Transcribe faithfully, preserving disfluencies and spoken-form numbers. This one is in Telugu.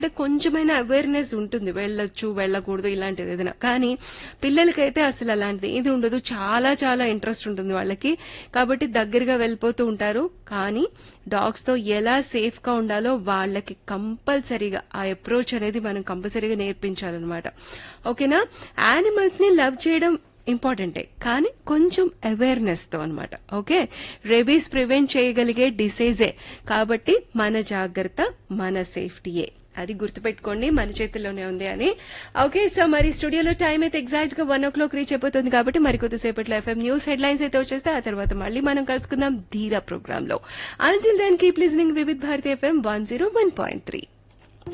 అంటే కొంచెమైనా అవేర్నెస్ ఉంటుంది, వెళ్ళొచ్చు వెళ్ళకూడదు ఇలాంటిది ఏదైనా. కానీ పిల్లలకైతే అసలు అలాంటిది ఇది ఉండదు, చాలా చాలా ఇంట్రెస్ట్ ఉంటుంది వాళ్ళకి. కాబట్టి దగ్గరగా వెళ్ళిపోతూ ఉంటారు. కానీ డాగ్స్ తో ఎలా సేఫ్ గా ఉండాలో వాళ్ళకి కంపల్సరీగా ఆ అప్రోచ్ అనేది మనం కంపల్సరీగా నేర్పించాలన్నమాట. ఓకేనా? యానిమల్స్ ని లవ్ చేయడం ఇంపార్టెంటే, కానీ కొంచెం అవేర్నెస్ తో అనమాట. ఓకే, రేబీస్ ప్రివెంట్ చేయగలిగే డిసీజే కాబట్టి మన జాగ్రత్త మన సేఫ్టీయే, అది గుర్తుపెట్టుకోండి, మన చేతుల్లోనే ఉంది అని. ఓకే, సో మరి స్టూడియోలో టైం అయితే ఎగ్జాక్ట్ గా వన్ ఓ క్లాక్ రీచ్ అయిపోతుంది కాబట్టి మరి కొద్దిసేపట్లో ఎఫ్ఎం న్యూస్ హెడ్ లైన్స్ అయితే వచ్చేస్తే ఆ తర్వాత మళ్ళీ మనం కలుసుకుందాం ధీరా ప్రోగ్రామ్ లో. Until then keep listening Vividh Bharati FM one zero one point three.